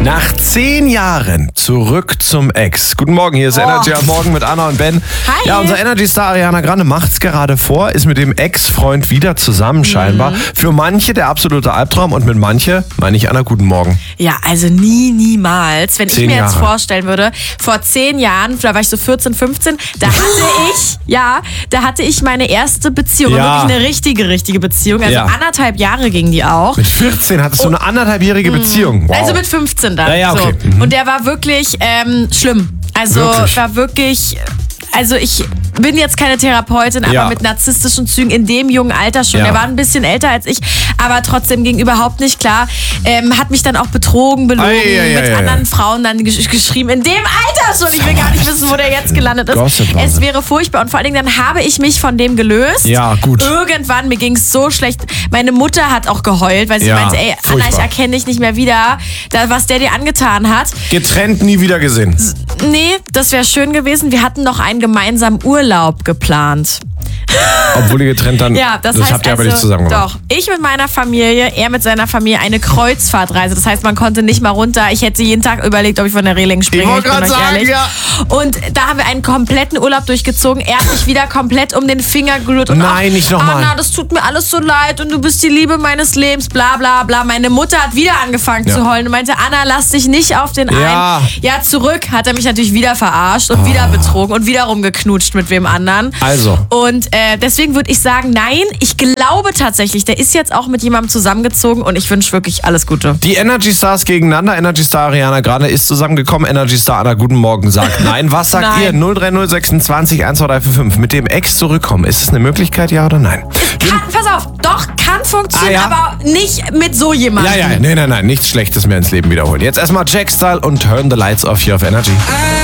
Nach 10 Jahren zurück zum Ex. Guten Morgen, hier ist Energy am Morgen mit Anna und Ben. Hi. Ja, unser Energy-Star Ariana Grande macht's gerade vor, ist mit dem Ex-Freund wieder zusammen scheinbar. Für manche der absolute Albtraum und mit manche meine ich Anna, guten Morgen. Ja, also niemals. Wenn ich 10 mir jetzt Jahre. vorstellen würde, vor 10 Jahren, da war ich so 14, 15, da hatte ich meine erste Beziehung. Ja. Wirklich eine richtige Beziehung. Also Ja. 1,5 Jahre ging die auch. Mit 14 hattest du eine 1,5-jährige Beziehung. Wow. Also mit 15 dann. Ja, okay. So. Und der war wirklich schlimm. Also Wirklich? war wirklich... Also ich bin jetzt keine Therapeutin, aber Ja. mit narzisstischen Zügen in dem jungen Alter schon. Ja. Er war ein bisschen älter als ich, aber trotzdem ging überhaupt nicht klar. Hat mich dann auch betrogen, belogen, mit anderen Frauen dann geschrieben. In dem Alter schon. Ich will gar nicht wissen, wo der jetzt gelandet ist. Gossip, Wahnsinn. Es wäre furchtbar. Und vor allen Dingen, dann habe ich mich von dem gelöst. Ja, gut. Irgendwann, mir ging es so schlecht. Meine Mutter hat auch geheult, weil sie Ja, meinte, ey, Anna, furchtbar. ich erkenne dich nicht mehr wieder, was der dir angetan hat. Getrennt, nie wieder gesehen. Nee, das wäre schön gewesen. Wir hatten noch einen gemeinsamen Urlaub geplant. Obwohl ihr getrennt dann, Ja, das heißt habt ihr aber also, nicht zusammen gemacht. Doch, ich mit meiner Familie, er mit seiner Familie, eine Kreuzfahrtreise. Das heißt, man konnte nicht mal runter. Ich hätte jeden Tag überlegt, ob ich von der Reling springe. Ich wollte bin gerade euch sagen, ehrlich. ja. Und da haben wir einen kompletten Urlaub durchgezogen. Er hat mich wieder komplett um den Finger gerührt. Und Nein, nicht nochmal. Anna, das tut mir alles so leid und du bist die Liebe meines Lebens, bla bla bla. Meine Mutter hat wieder angefangen zu heulen und meinte, Anna, lass dich nicht auf den Ja. ein. Ja, zurück hat er mich natürlich wieder verarscht und wieder betrogen und wieder rumgeknutscht mit wem anderen. Also. Und deswegen würde ich sagen, nein, ich glaube tatsächlich, der ist jetzt auch mit jemandem zusammengezogen und ich wünsche wirklich alles Gute. Die Energy Stars gegeneinander. Energy Star Ariana Grande ist zusammengekommen. Energy Star Anna, guten Morgen, sagt nein. Was sagt Nein. ihr? 03026 12345. Mit dem Ex zurückkommen. Ist es eine Möglichkeit, ja oder nein? Pass auf, doch, kann funktionieren, Ah, ja? aber nicht mit so jemandem. Ja, nein. Nichts Schlechtes mehr ins Leben wiederholen. Jetzt erstmal Jack Style und Turn the Lights Off hier auf Energy.